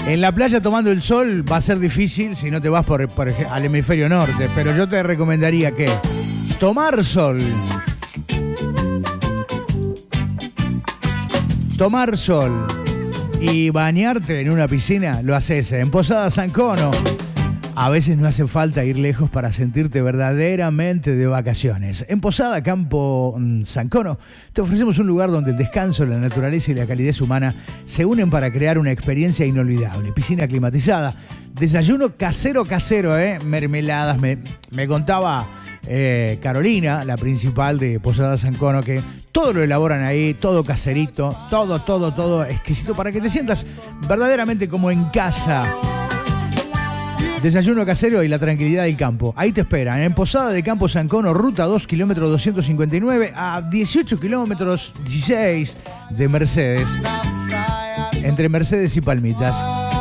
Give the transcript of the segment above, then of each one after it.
En la playa tomando el sol va a ser difícil si no te vas al hemisferio norte, pero yo te recomendaría que tomar sol y bañarte en una piscina, lo haces en Posada San Cono. A veces no hace falta ir lejos para sentirte verdaderamente de vacaciones. En Posada Campo San Cono te ofrecemos un lugar donde el descanso, la naturaleza y la calidez humana se unen para crear una experiencia inolvidable. Piscina climatizada, desayuno casero, mermeladas. Me contaba Carolina, la principal de Posada San Cono, que todo lo elaboran ahí, todo caserito, todo exquisito para que te sientas verdaderamente como en casa. Desayuno casero y la tranquilidad del campo. Ahí te esperan, en Posada de Campo San Cono, ruta 2, kilómetro 259, a 18 kilómetros 16 de Mercedes, entre Mercedes y Palmitas.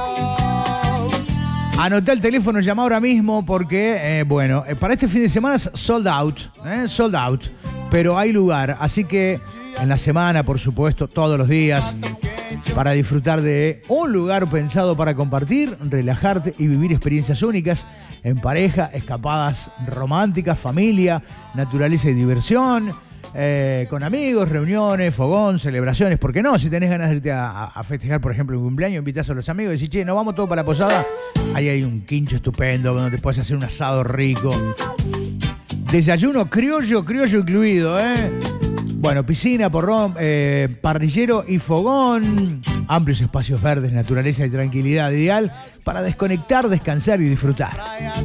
Anotá el teléfono, llama ahora mismo porque, para este fin de semana es sold out, pero hay lugar. Así que en la semana, por supuesto, todos los días, para disfrutar de un lugar pensado para compartir, relajarte y vivir experiencias únicas en pareja, escapadas románticas, familia, naturaleza y diversión, con amigos, reuniones, fogón, celebraciones. ¿Por qué no? Si tenés ganas de irte a festejar, por ejemplo, un cumpleaños, invitás a los amigos y decís, che, ¿nos vamos todos para la posada? Ahí hay un quincho estupendo donde te puedes hacer un asado rico. Desayuno criollo incluido, Bueno, piscina, porrón, parrillero y fogón. Amplios espacios verdes, naturaleza y tranquilidad. Ideal para desconectar, descansar y disfrutar.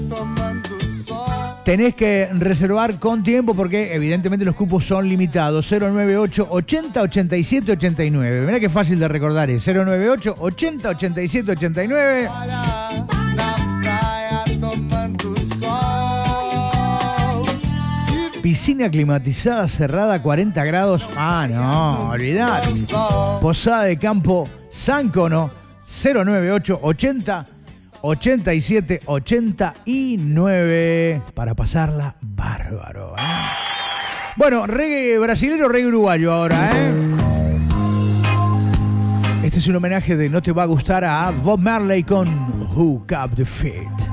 Tenés que reservar con tiempo porque evidentemente los cupos son limitados. 098 80 87 89. Mirá qué fácil de recordar es. 098 80 87 89. Piscina climatizada, cerrada, 40 grados. Ah, no, olvidate. Posada de Campo San Cono, 098 80 87 89. Para pasarla bárbaro, Bueno, reggae brasilero, reggae uruguayo ahora, Este es un homenaje de No Te Va a Gustar a Bob Marley con Hook Up the Feet.